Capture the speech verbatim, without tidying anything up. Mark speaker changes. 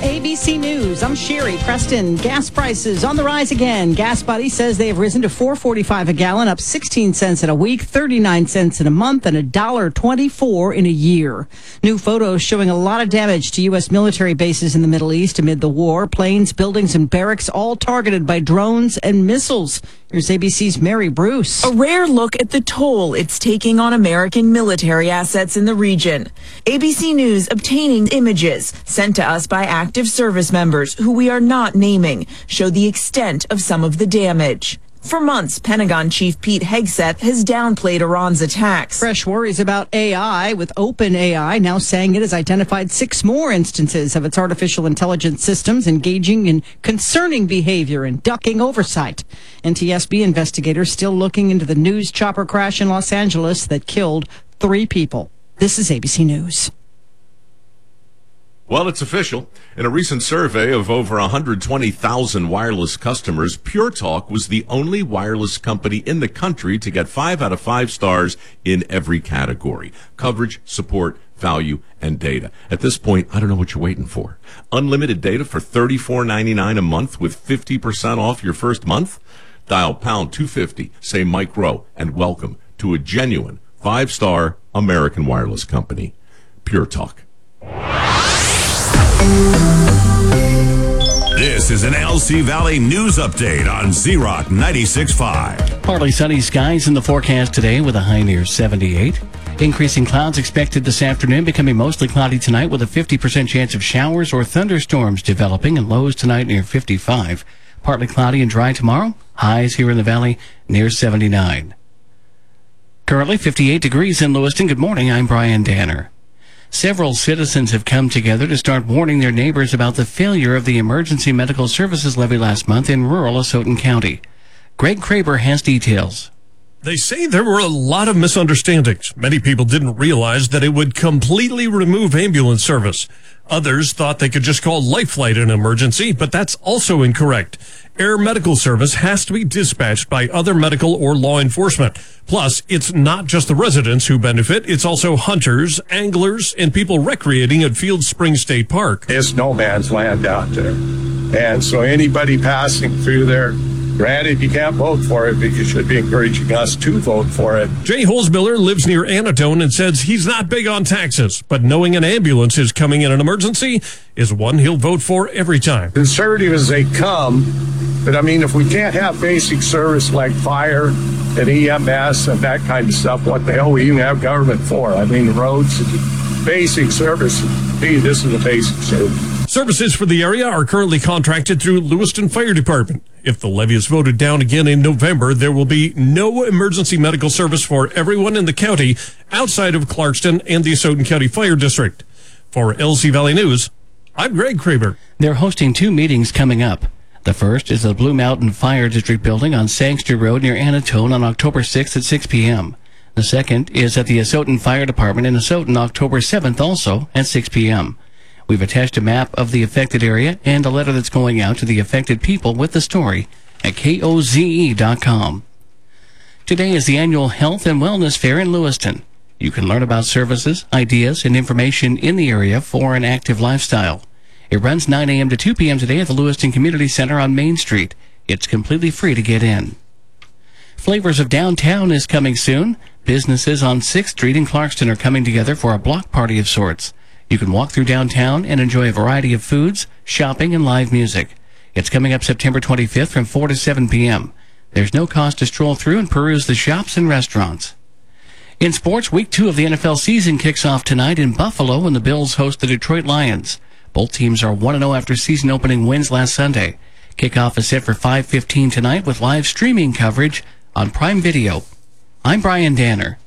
Speaker 1: A B C News, I'm Sherry Preston. Gas prices on the rise again. Gas Buddy says they have risen to four dollars and forty-five cents a gallon, up sixteen cents in a week, thirty-nine cents in a month, and one dollar and twenty-four cents in a year. New photos showing a lot of damage to U S military bases in the Middle East amid the war. Planes, buildings, and barracks all targeted by drones and missiles. Here's A B C's Mary Bruce.
Speaker 2: A rare look at the toll it's taking on American military assets in the region. A B C News obtaining images sent to us by active service members who we are not naming show the extent of some of the damage. For months, Pentagon Chief Pete Hegseth has downplayed Iran's attacks.
Speaker 1: Fresh worries about A I, with OpenAI now saying it has identified six more instances of its artificial intelligence systems engaging in concerning behavior and ducking oversight. N T S B investigators still looking into the news chopper crash in Los Angeles that killed three people. This is A B C News.
Speaker 3: Well, it's official. In a recent survey of over one hundred twenty thousand wireless customers, Pure Talk was the only wireless company in the country to get five out of five stars in every category: coverage, support, value, and data. At this point, I don't know what you're waiting for. Unlimited data for thirty-four ninety-nine a month with fifty percent off your first month? Dial pound two fifty, say Mike Rowe, and welcome to a genuine five-star American wireless company, Pure Talk.
Speaker 4: This is an L C Valley News Update on Z-Rock ninety-six point five.
Speaker 5: Partly sunny skies in the forecast today with a high near seventy-eight. Increasing clouds expected this afternoon, becoming mostly cloudy tonight with a fifty percent chance of showers or thunderstorms developing, and lows tonight near fifty-five. Partly cloudy and dry tomorrow. Highs here in the valley near seventy-nine. Currently fifty-eight degrees in Lewiston. Good morning. I'm Brian Danner. Several citizens have come together to start warning their neighbors about the failure of the Emergency Medical Services Levy last month in rural Asotin County. Greg Kraber has details.
Speaker 6: They say there were a lot of misunderstandings. Many people didn't realize that it would completely remove ambulance service. Others thought they could just call Life Flight an emergency, but that's also incorrect. Air medical service has to be dispatched by other medical or law enforcement. Plus, it's not just the residents who benefit, it's also hunters, anglers, and people recreating at Field Springs State Park.
Speaker 7: It's no man's land out there. And so anybody passing through there, granted, you can't vote for it, but you should be encouraging us to vote for it.
Speaker 6: Jay Holzmiller lives near Anatone and says he's not big on taxes, but knowing an ambulance is coming in an emergency is one he'll vote for every time.
Speaker 7: Conservative as they come, but I mean, if we can't have basic service like fire and E M S and that kind of stuff, what the hell we even have government for? I mean, roads, basic service. Hey, this is a basic service.
Speaker 6: Services for the area are currently contracted through Lewiston Fire Department. If the levy is voted down again in November, there will be no emergency medical service for everyone in the county outside of Clarkston and the Asotin County Fire District. For L C Valley News, I'm Greg Kraber.
Speaker 5: They're hosting two meetings coming up. The first is the Blue Mountain Fire District building on Sangster Road near Anatone on October sixth at six p.m. The second is at the Asotin Fire Department in Asotin October seventh also at six p.m. We've attached a map of the affected area and a letter that's going out to the affected people with the story at K O Z E dot com. Today is the annual Health and Wellness Fair in Lewiston. You can learn about services, ideas, and information in the area for an active lifestyle. It runs nine a.m. to two p.m. today at the Lewiston Community Center on Main Street. It's completely free to get in. Flavors of Downtown is coming soon. Businesses on sixth Street in Clarkston are coming together for a block party of sorts. You can walk through downtown and enjoy a variety of foods, shopping, and live music. It's coming up September twenty-fifth from four to seven p.m. There's no cost to stroll through and peruse the shops and restaurants. In sports, week two of the N F L season kicks off tonight in Buffalo when the Bills host the Detroit Lions. Both teams are one and oh after season opening wins last Sunday. Kickoff is set for five fifteen tonight with live streaming coverage on Prime Video. I'm Brian Danner.